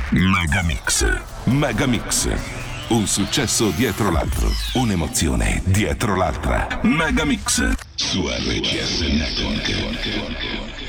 Megamix. Megamix. Un successo dietro l'altro. Un'emozione dietro l'altra. Megamix. Su RCS Network.